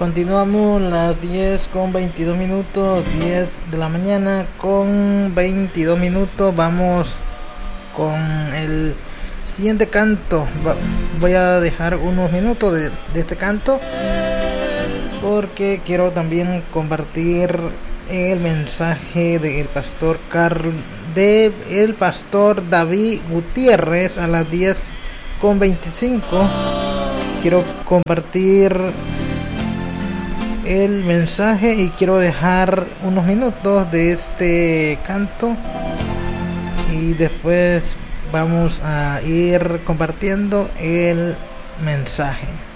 Continuamos las 10 con 22 minutos, 10 de la mañana con 22 minutos. Vamos con el siguiente canto. Voy a dejar unos minutos de este canto porque quiero también compartir el mensaje del pastor el pastor David Gutiérrez a las 10 con 25. Quiero compartir el mensaje y quiero dejar unos minutos de este canto y después vamos a ir compartiendo el mensaje.